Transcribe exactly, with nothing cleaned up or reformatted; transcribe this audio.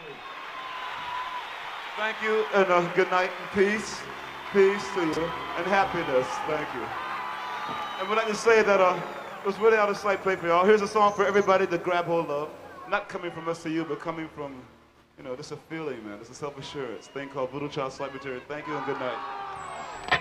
Thank you, and uh, good night, and peace. Peace to you, and happiness. Thank you. And we'd like to say that uh, it was really out of sight play for y'all. Here's a song for everybody to grab hold of. Not coming from us to you, but coming from, you know, just a feeling, man. It's a self-assurance thing called Voodoo Child Slight Material. Thank you, and good night.